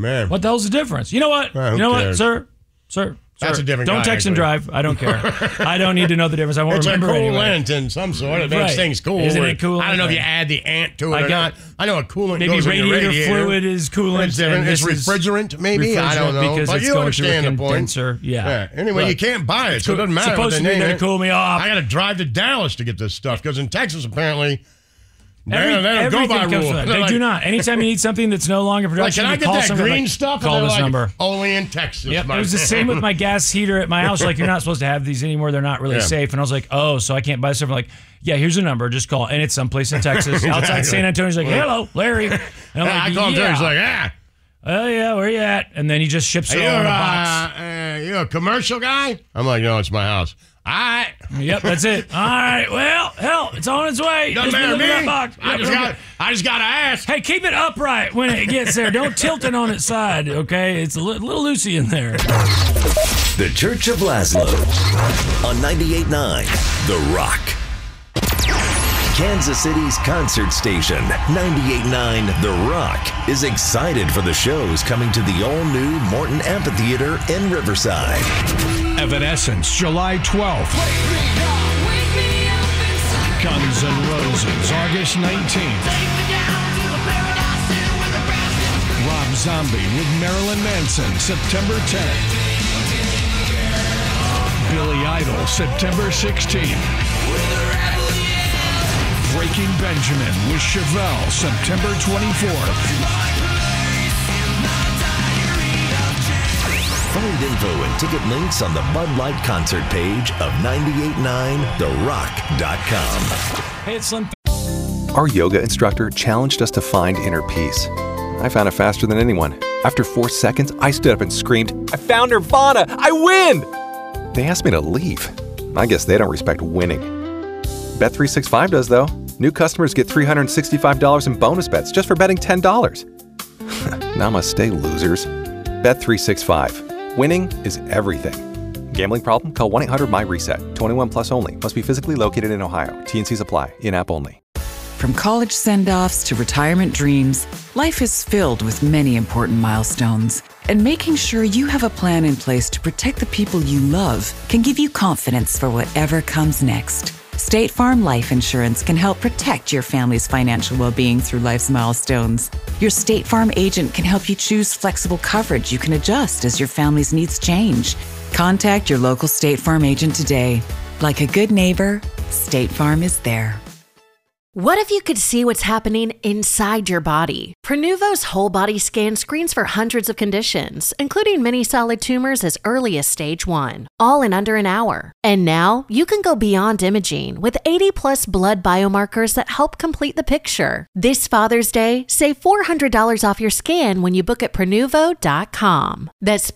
Man. What the hell's the difference? You know what? You know what, sir? That's a different Don't guy, text and drive. I don't care. I don't need to know the difference. I won't it's remember a coolant anyway. in some sort. It makes things cool. Isn't it coolant? I don't know if you add the ant to it or not. I know a coolant maybe goes in your radiator radiator. fluid is coolant. It's different. It's refrigerant, maybe? I don't know. Because but it's you going through a understand the point. condenser. Yeah. Anyway, you can't buy it, so it doesn't matter what supposed they to be name there to it. cool me off. I got to drive to Dallas to get this stuff because in Texas, apparently, they don't go by everything comes rules. from that. They do not. Anytime you need something that's no longer production, can I get that green stuff? Call this number. Only in Texas. Yep. It was the same with my gas heater at my house. Like, you're not supposed to have these anymore. They're not really safe. And I was like, oh, so I can't buy stuff. I'm like, yeah, here's a number. Just call. And it's someplace in Texas. Outside San Antonio. He's like, hello, Larry. And I'm like, I call him. He's like, oh, yeah, where you at? And then he just ships it all in a box. You a commercial guy? I'm like, no, it's my house. All right. Yep, that's it. All right. Well, hell, it's on its way. Doesn't matter to me. That box. I just got to ask. Hey, keep it upright when it gets there. Don't tilt it on its side, okay? It's a little loosey in there. The Church of Laszlo on 98.9 The Rock. Kansas City's concert station, 98.9 The Rock, is excited for the shows coming to the all-new Morton Amphitheater in Riverside. Evanescence, July 12th. Guns N' Roses, August 19th. Rob Zombie with Marilyn Manson, September 10th. Billy Idol, September 16th. Breaking Benjamin with Chevelle, September 24th. Find info and ticket links on the Bud Light concert page of 989therock.com. Hey, it's Slim. Our yoga instructor challenged us to find inner peace. I found it faster than anyone. After 4 seconds, I stood up and screamed, I found Nirvana! I win! They asked me to leave. I guess they don't respect winning. Bet365 does, though. New customers get $365 in bonus bets just for betting $10. Namaste, losers. Bet365. Winning is everything. Gambling problem? Call 1-800-MY-RESET. 21 plus only. Must be physically located in Ohio. T&Cs apply. In-app only. From college send-offs to retirement dreams, life is filled with many important milestones. And making sure you have a plan in place to protect the people you love can give you confidence for whatever comes next. State Farm Life Insurance can help protect your family's financial well-being through life's milestones. Your State Farm agent can help you choose flexible coverage you can adjust as your family's needs change. Contact your local State Farm agent today. Like a good neighbor, State Farm is there. What if you could see what's happening inside your body? Prenuvo's whole body scan screens for hundreds of conditions, including many solid tumors as early as stage 1, all in under an hour. And now you can go beyond imaging with 80 plus blood biomarkers that help complete the picture. This Father's Day, save $400 off your scan when you book at Prenuvo.com. That's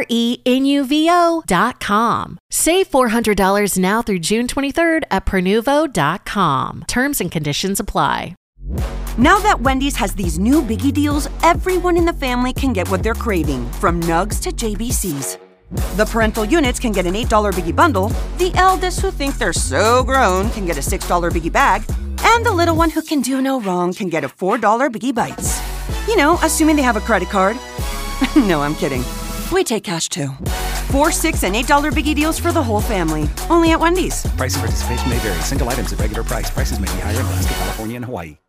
Prenuvo.com. Save $400 now through June 23rd at Prenuvo.com. Terms and conditions apply. Now that Wendy's has these new biggie deals, everyone in the family can get what they're craving, from nugs to JBCs. The parental units can get an $8 biggie bundle, the eldest who think they're so grown can get a $6 biggie bag, and the little one who can do no wrong can get a $4 biggie bites. You know, assuming they have a credit card. No, I'm kidding. We take cash too. $4, $6, and $8 biggie deals for the whole family. Only at Wendy's. Price and participation may vary. Single items at regular price. Prices may be higher in Alaska, California, and Hawaii.